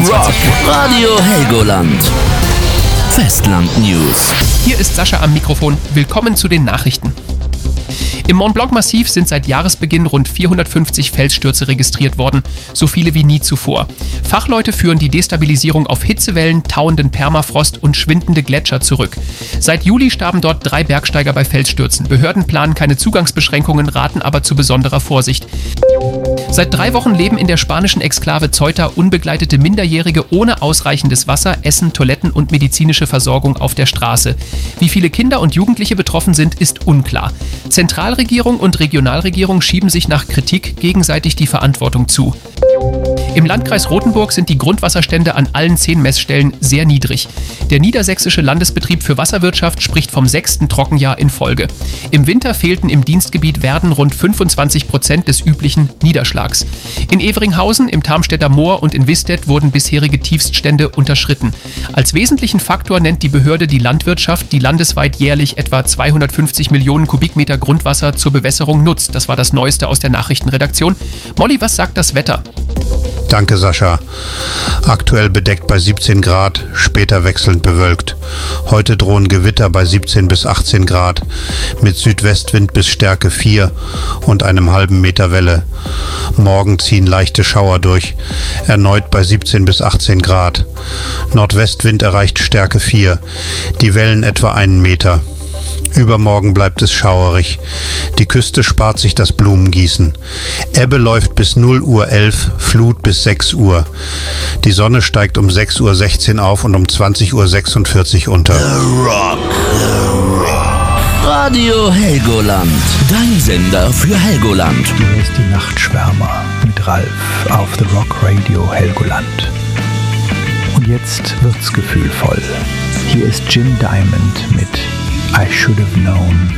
Rock Radio Helgoland. Festland News. Hier ist Sascha am Mikrofon. Willkommen zu den Nachrichten. Im Mont Blanc-Massiv sind seit Jahresbeginn rund 450 Felsstürze registriert worden, so viele wie nie zuvor. Fachleute führen die Destabilisierung auf Hitzewellen, tauenden Permafrost und schwindende Gletscher zurück. Seit Juli starben dort 3 Bergsteiger bei Felsstürzen. Behörden planen keine Zugangsbeschränkungen, raten aber zu besonderer Vorsicht. Seit 3 Wochen leben in der spanischen Exklave Ceuta unbegleitete Minderjährige ohne ausreichendes Wasser, Essen, Toiletten und medizinische Versorgung auf der Straße. Wie viele Kinder und Jugendliche betroffen sind, ist unklar. Zentralregierung und Regionalregierung schieben sich nach Kritik gegenseitig die Verantwortung zu. Im Landkreis Rothenburg sind die Grundwasserstände an allen 10 Messstellen sehr niedrig. Der Niedersächsische Landesbetrieb für Wasserwirtschaft spricht vom 6. Trockenjahr in Folge. Im Winter fehlten im Dienstgebiet Werden rund 25% des üblichen Niederschlags. In Everinghausen, im Tarmstädter Moor und in Wistedt wurden bisherige Tiefststände unterschritten. Als wesentlichen Faktor nennt die Behörde die Landwirtschaft, die landesweit jährlich etwa 250 Millionen Kubikmeter Grundwasser zur Bewässerung nutzt. Das war das Neueste aus der Nachrichtenredaktion. Molly, was sagt das Wetter? Danke, Sascha. Aktuell bedeckt bei 17 Grad, später wechselnd bewölkt. Heute drohen Gewitter bei 17 bis 18 Grad mit Südwestwind bis Stärke 4 und einem halben Meter Welle. Morgen ziehen leichte Schauer durch, erneut bei 17 bis 18 Grad. Nordwestwind erreicht Stärke 4, die Wellen etwa 1 Meter. Übermorgen bleibt es schauerig. Die Küste spart sich das Blumengießen. Ebbe läuft bis 0:11 Uhr, Flut bis 6 Uhr. Die Sonne steigt um 6:16 Uhr auf und um 20:46 Uhr unter. The Rock. Radio Helgoland. Dein Sender für Helgoland. Hier ist die Nachtschwärmer mit Ralf auf The Rock Radio Helgoland. Und jetzt wird's gefühlvoll. Hier ist Jim Diamond mit I Should Have Known.